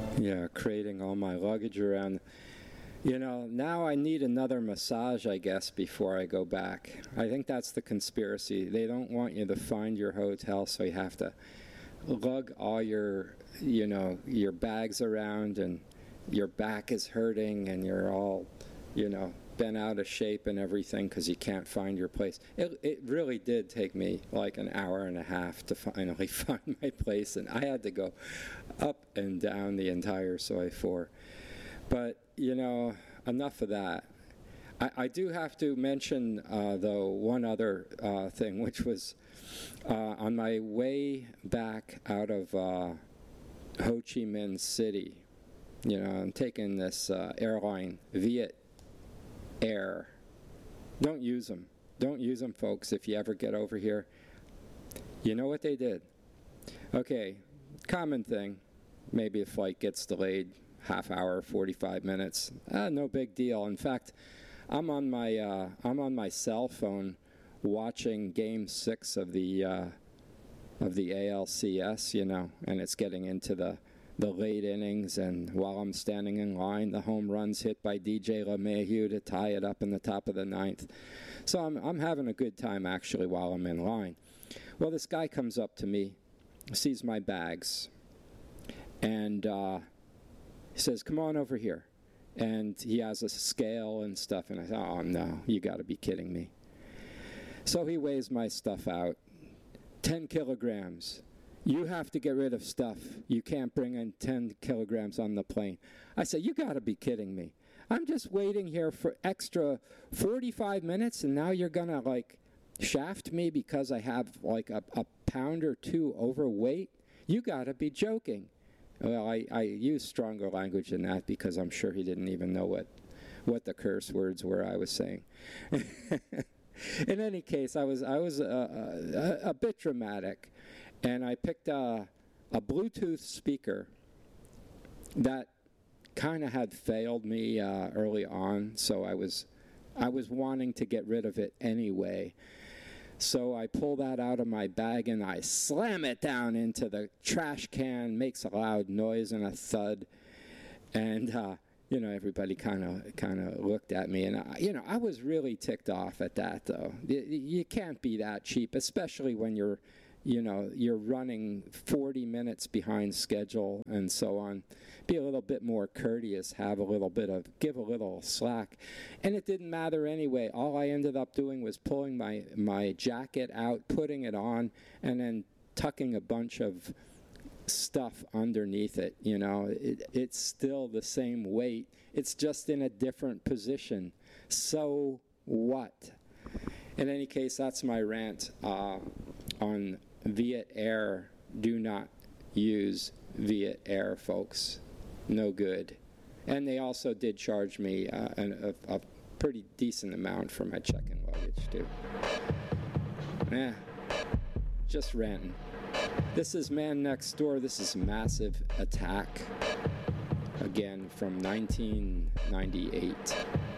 Yeah, crating all my luggage around. Now I need another massage, I guess, before I go back. I think that's the conspiracy. They don't want you to find your hotel, so you have to lug all your bags around, and your back is hurting, and you're all, bent out of shape and everything because you can't find your place. It really did take me like an hour and a half to finally find my place, and I had to go up and down the entire Soi 4. But, enough of that. I do have to mention, though, one other thing, which was on my way back out of Ho Chi Minh City. I'm taking this airline, Viet Air. Don't use them. Don't use them, folks, if you ever get over here. You know what they did? Okay, common thing. Maybe a flight gets delayed half hour, 45 minutes. No big deal. In fact, I'm on my cell phone watching Game 6 of the ALCS, and it's getting into the late innings, and while I'm standing in line, the home run's hit by DJ LeMahieu to tie it up in the top of the ninth. So I'm having a good time, actually, while I'm in line. Well, this guy comes up to me, sees my bags, and he says, "Come on over here." And he has a scale and stuff, and I thought, "Oh, no, you got to be kidding me." So he weighs my stuff out. 10 kilograms. You have to get rid of stuff. You can't bring in 10 kilograms on the plane. I said, "You got to be kidding me. I'm just waiting here for extra 45 minutes, and now you're going to, shaft me because I have, a pound or two overweight? You got to be joking." Well, I used stronger language than that because I'm sure he didn't even know what the curse words were I was saying. In any case, I was a bit dramatic, and I picked a Bluetooth speaker that kind of had failed me early on, so I was wanting to get rid of it anyway. So I pull that out of my bag and I slam it down into the trash can, makes a loud noise and a thud, and everybody kind of looked at me, and I was really ticked off at that, though. You can't be that cheap, especially when you're running 40 minutes behind schedule and so on. Be a little bit more courteous, give a little slack. And it didn't matter anyway. All I ended up doing was pulling my jacket out, putting it on, and then tucking a bunch of stuff underneath it. It's still the same weight. It's just in a different position. So what? In any case, that's my rant on Viet Air. Do not use Viet Air, folks. No good. And they also did charge me a pretty decent amount for my check-in luggage, too. Just ranting. This is Man Next Door. This is Massive Attack. Again, from 1998.